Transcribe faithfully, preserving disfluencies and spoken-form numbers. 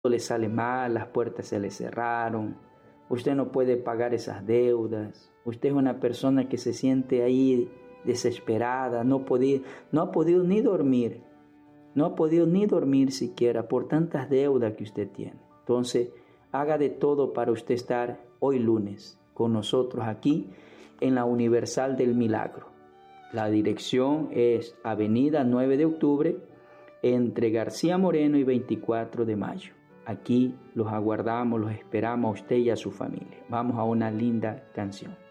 le sale mal, las puertas se le cerraron, usted no puede pagar esas deudas, usted es una persona que se siente ahí desesperada, no, podía, no ha podido ni dormir, no ha podido ni dormir siquiera por tantas deudas que usted tiene. Entonces, haga de todo para usted estar hoy lunes con nosotros aquí en la Universal del Milagro. La dirección es Avenida nueve de octubre, entre García Moreno y veinticuatro de mayo. Aquí los aguardamos, los esperamos a usted y a su familia. Vamos a una linda canción.